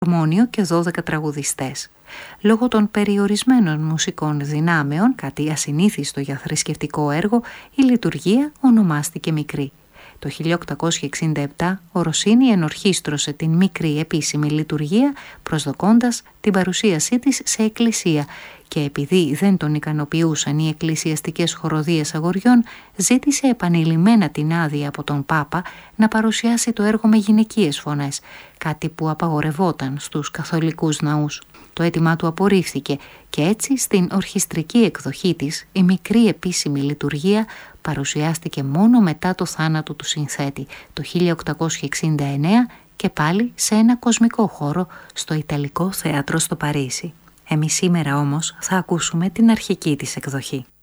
αρμόνιο και 12 τραγουδιστές. Λόγω των περιορισμένων μουσικών δυνάμεων, κάτι ασυνήθιστο για θρησκευτικό έργο, η λειτουργία ονομάστηκε μικρή. Το 1867 ο Ροσίνι ενορχίστρωσε την μικρή επίσημη λειτουργία, προσδοκώντας την παρουσίασή της σε εκκλησία, και επειδή δεν τον ικανοποιούσαν οι εκκλησιαστικές χοροδίες αγοριών, ζήτησε επανειλημμένα την άδεια από τον Πάπα να παρουσιάσει το έργο με γυναικείες φωνές, κάτι που απαγορευόταν στους καθολικούς ναούς. Το αίτημά του απορρίφθηκε και έτσι στην ορχιστρική εκδοχή της η μικρή επίσημη λειτουργία παρουσιάστηκε μόνο μετά το θάνατο του συνθέτη το 1869 και πάλι σε ένα κοσμικό χώρο στο Ιταλικό Θέατρο στο Παρίσι. Εμείς σήμερα όμως θα ακούσουμε την αρχική της εκδοχή.